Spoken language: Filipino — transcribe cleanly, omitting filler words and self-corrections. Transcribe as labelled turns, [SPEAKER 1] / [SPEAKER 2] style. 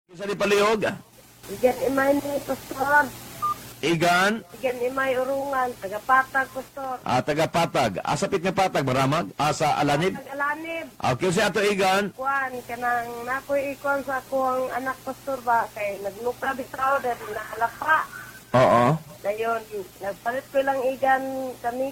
[SPEAKER 1] Sa di palihog?
[SPEAKER 2] Igan imay ni Pastor.
[SPEAKER 1] Igan?
[SPEAKER 2] Igan imay urungan. Tagapatag, Pastor.
[SPEAKER 1] Taga-patag. Asapit nga patag, maramag? Sa alanib?
[SPEAKER 2] Tagalanib.
[SPEAKER 1] Okay, si ato Igan.
[SPEAKER 2] Kuan, kanang nakoy ikon sa akong anak Pastor ba. Kay nagluka bitaw dahil nakalapa.
[SPEAKER 1] Oo.
[SPEAKER 2] Dayon, nagpalit ko lang igan kami